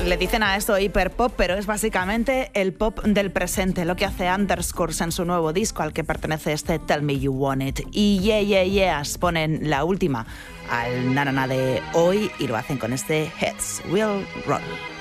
Le dicen a esto hiperpop, pero es básicamente el pop del presente, lo que hace Underscores en su nuevo disco al que pertenece este Tell Me You Want It. Y Yeahs ponen la última al nanana de hoy y lo hacen con este Heads Will Roll.